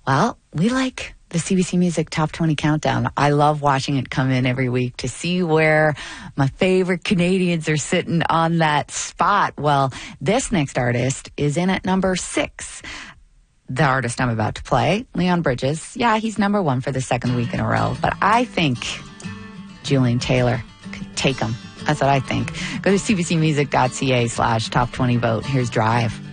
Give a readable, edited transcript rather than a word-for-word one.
Well, we like the CBC Music Top 20 Countdown. I love watching it come in every week to see where my favorite Canadians are sitting on that spot. Well, this next artist is in at number 6. The artist I'm about to play, Leon Bridges, yeah, he's number 1 for the second week in a row. But I think Julian Taylor could take him. That's what I think. Go to cbcmusic.ca/top20 vote. Here's Drive.